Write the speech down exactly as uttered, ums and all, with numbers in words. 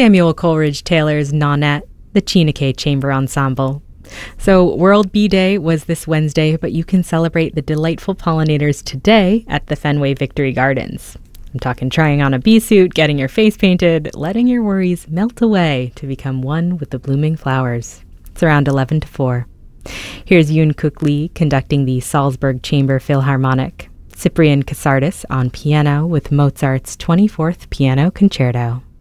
Samuel Coleridge Taylor's Nonet, the Chineke Chamber Ensemble. So World Bee Day was this Wednesday, but you can celebrate the delightful pollinators today at the Fenway Victory Gardens. I'm talking trying on a bee suit, getting your face painted, letting your worries melt away to become one with the blooming flowers. It's around eleven to four. Here's Yoon Kook Lee conducting the Salzburg Chamber Philharmonic, Cyprian Casardis on piano with Mozart's twenty-fourth Piano Concerto.